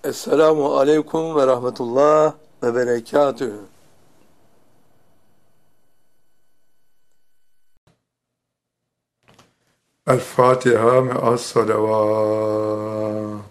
Esselamu aleyküm ve rahmetullah ve berekatühü. El Fatiha me'as salavat.